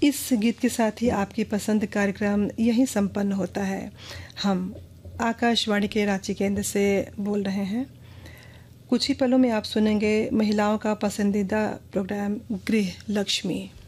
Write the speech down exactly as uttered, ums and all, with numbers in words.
इस गीत के साथ ही आपकी पसंद कार्यक्रम यहीं संपन्न होता है। हम आकाशवाणी के रांची केंद्र से बोल रहे हैं। कुछ ही पलों में आप सुनेंगे महिलाओं का पसंदीदा प्रोग्राम गृह लक्ष्मी।